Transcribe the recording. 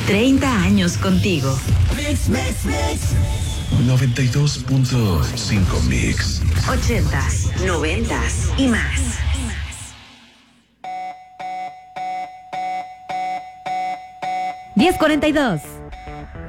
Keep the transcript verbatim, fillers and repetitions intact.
treinta años contigo. Mix, mix, mix. noventa y dos punto cinco Mix. Ochentas, noventas y más. diez cuarenta y dos.